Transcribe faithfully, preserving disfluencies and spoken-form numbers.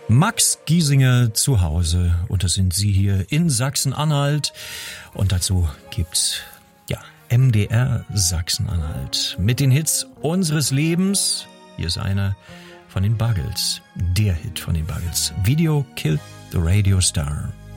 Max Giesinger zu Hause und das sind Sie hier in Sachsen-Anhalt und dazu gibt's ja M D R Sachsen-Anhalt mit den Hits unseres Lebens. Hier ist einer von den Buggles, der Hit von den Buggles. Video Killed the Radio Star.